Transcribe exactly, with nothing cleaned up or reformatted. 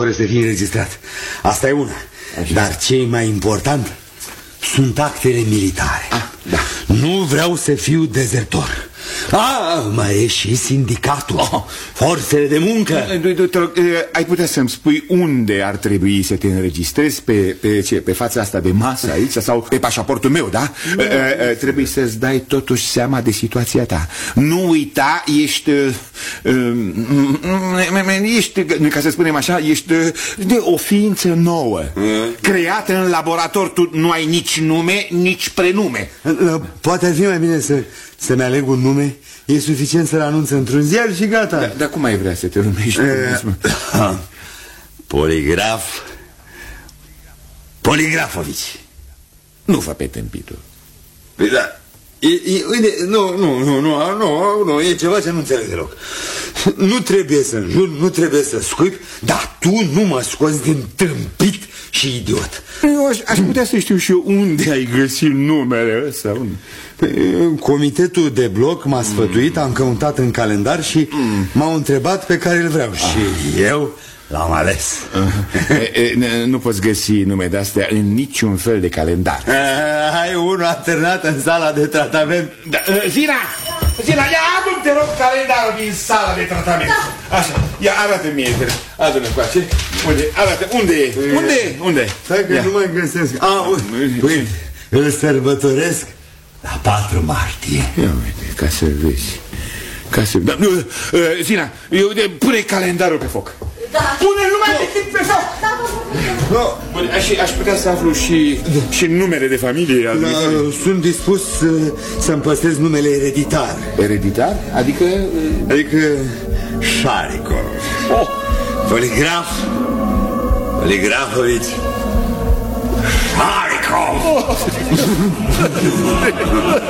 fără să fie înregistrat. Asta e una. Așa. Dar ce e mai important sunt actele militare. Ah, da. Nu vreau să fiu dezertor. Ah, mai e și sindicatul, oh. Forțele de muncă. Ai putea să-mi spui unde ar trebui să te înregistrezi? Pe, pe, ce, pe fața asta de masă aici? Sau pe pașaportul meu, da? No. Trebuie să-ți dai totuși seama de situația ta. Nu uita, ești Ești, ca să spunem așa, ești de o ființă nouă, creată în laborator. Tu nu ai nici nume, nici prenume. Poate ar fi mai bine să Să-mi aleg un nume. E suficient să-l anunț într-un ziar și gata. Dar da, cum ai vrea să te numești? uh, Poligraf Poligrafovici. Nu fă pe tâmpitul. Păi da, e, e, uite, nu, nu, nu, nu, nu, nu, e ceva ce nu înțeleg deloc. Nu trebuie să înjur, nu trebuie să scuip, dar tu nu mă scoți din tâmpit și idiot. Eu aș, aș putea să știu și eu unde ai găsit numele ăsta. Comitetul de bloc m-a sfătuit, am căutat în calendar și m-au întrebat pe care îl vreau. Și eu l-am ales. Nu poți găsi nume de-astea în niciun fel de calendar. Ai unul alternat în sala de tratament. Zina! Zina, ia adu-mi, te rog, calendarul din sala de tratament. Așa, ia arată-mi mie, adu-mi încoace. Unde, arată, unde e? Unde e? Unde? Stai că nu mai găsesc. Ah, uite, îl sărbătoresc la patru martie. Ia uite, ca să vezi. Ca să... Da, uh, Zina, eu, de, pune calendarul pe foc. Da. Pune numai decât pe foc. Da, da, da. Bun, aș, aș putea să aflu și, și numere de familie al da, sunt dispus uh, să-mi păstrez numele ereditar. Ereditar? Adică... Uh... Adică Șaricov. Oh. Poligraf Poligrafovici Șaricov. Oh.